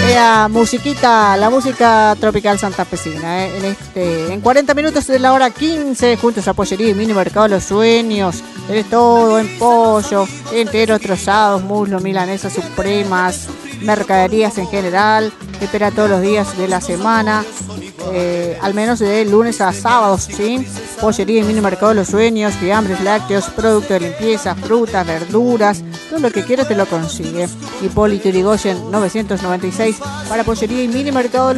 musiquita, la música tropical santafesina. En 40 minutos de la hora 15, juntos a Pollería y Mini Mercado Los Sueños. Tenés todo en pollo, enteros, trozados, muslos, milanesas supremas, mercaderías en general. Espera todos los días de la semana, al menos de lunes a sábados, ¿sí? Pollería y Mini Mercado Los Sueños, fiambres, lácteos, productos de limpieza, frutas, verduras, todo lo que quieras te lo consigue. Hipólito Yrigoyen 996 para Pollería y Mini Mercado Los